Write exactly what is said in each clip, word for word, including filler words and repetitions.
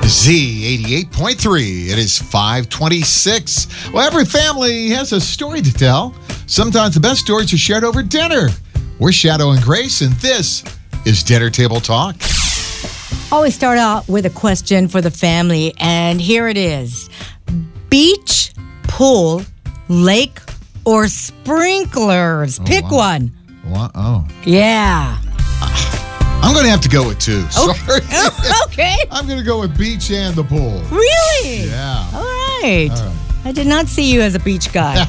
Z eighty-eight point three. It is five twenty-six. Well, every family has a story to tell. Sometimes the best stories are shared over dinner. We're Shadow and Grace, and this is Dinner Table Talk. Always start out with a question for the family, and here it is. Beach, pool, lake, or sprinklers? Oh, Pick wow. one. What? Oh. Yeah. I'm going to have to go with two. Sorry. Okay. I'm going to go with beach and the pool. Really? Yeah. All right. All right. I did not see you as a beach guy.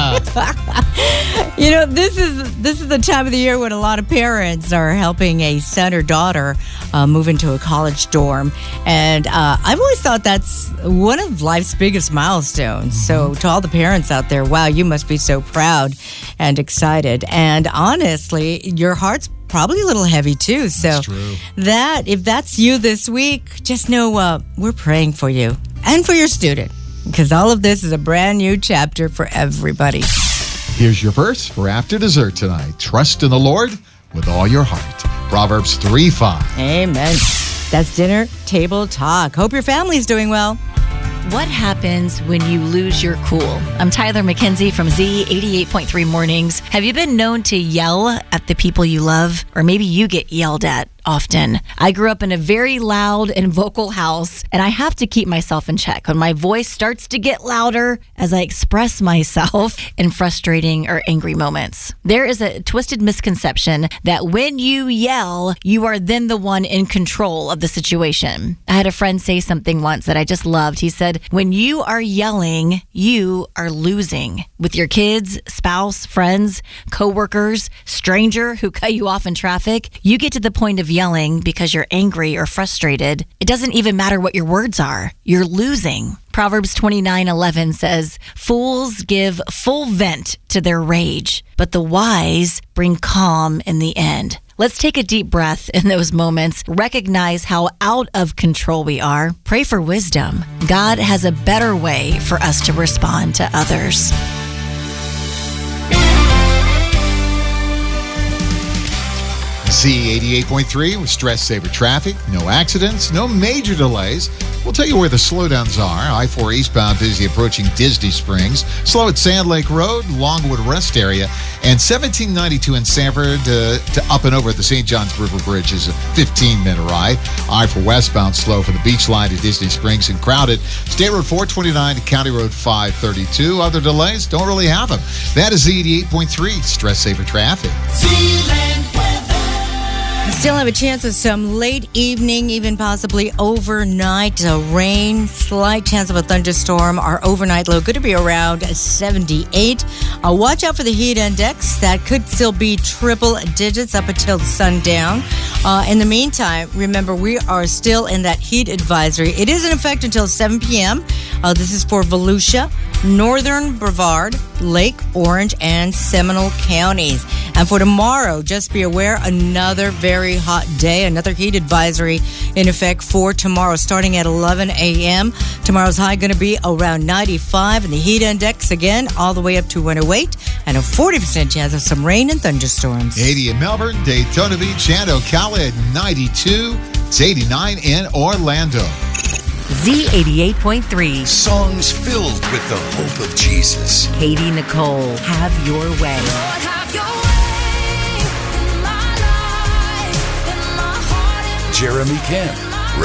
You know, this is this is the time of the year when a lot of parents are helping a son or daughter uh, move into a college dorm. And uh, I've always thought that's one of life's biggest milestones. So to all the parents out there, wow, you must be so proud and excited. And honestly, your heart's probably a little heavy too. So That's true. that, if that's you this week, just know uh, we're praying for you and for your student. Because all of this is a brand new chapter for everybody. Here's your verse for after dessert tonight. Trust in the Lord with all your heart. Proverbs three five. Amen. That's Dinner Table Talk. Hope your family's doing well. What happens when you lose your cool? I'm Tyler McKenzie from Z eighty-eight point three Mornings. Have you been known to yell at the people you love? Or maybe you get yelled at often. I grew up in a very loud and vocal house, and I have to keep myself in check when my voice starts to get louder as I express myself in frustrating or angry moments. There is a twisted misconception that when you yell, you are then the one in control of the situation. I had a friend say something once that I just loved. He said, when you are yelling, you are losing. With your kids, spouse, friends, coworkers, stranger who cut you off in traffic, you get to the point of yelling because you're angry or frustrated. It doesn't even matter what your words are. You're losing. Proverbs twenty-nine eleven says, fools give full vent to their rage, but the wise bring calm in the end. Let's take a deep breath in those moments. Recognize how out of control we are. Pray for wisdom. God has a better way for us to respond to others. Z eighty-eight point three with Stress Saver Traffic. No accidents, no major delays. We'll tell you where the slowdowns are. I four eastbound busy approaching Disney Springs. Slow at Sand Lake Road, Longwood Rest Area. And seventeen ninety-two in Sanford uh, to up and over at the Saint Johns River Bridge is a fifteen-minute ride. I four westbound slow from the beach line to Disney Springs and crowded. State Road four twenty-nine to County Road five thirty-two. Other delays? Don't really have them. That is Z eighty-eight point three Stress Saver Traffic. You still have a chance of some late evening, even possibly overnight uh, rain. Slight chance of a thunderstorm. Our overnight low going to be around seventy-eight. Uh, watch out for the heat index. That could still be triple digits up until sundown. Uh, in the meantime, remember, we are still in that heat advisory. It is in effect until seven p.m. Uh, this is for Volusia, Northern Brevard, Lake Orange, and Seminole counties. And for tomorrow, just be aware, another very hot day, another heat advisory in effect for tomorrow, starting at eleven a.m. Tomorrow's high going to be around ninety-five, and the heat index, again, all the way up to one oh eight, and a forty percent chance of some rain and thunderstorms. eighty in Melbourne, Daytona Beach, and Ocala at ninety-two. It's eighty-nine in Orlando. Z eighty-eight point three. Songs filled with the hope of Jesus. Katie Nicole, have your way. Lord, have your way in my life, in my heart, in Jeremy Camp.